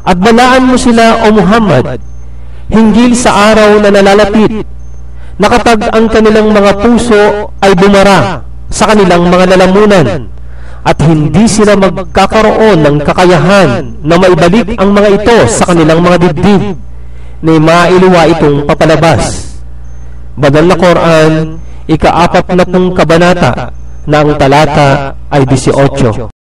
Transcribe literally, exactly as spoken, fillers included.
At balaan mo sila, O Muhammad, hinggil sa araw na nalalapit, na kapag ang kanilang mga puso ay bumara sa kanilang mga lalamunan, at hindi sila magkakaroon ng kakayahan na maibalik ang mga ito sa kanilang mga dibdib, na mailuwa itong papalabas. Banal na Quran, ika-apat na pong kabanata, na ang talata ay eighteen.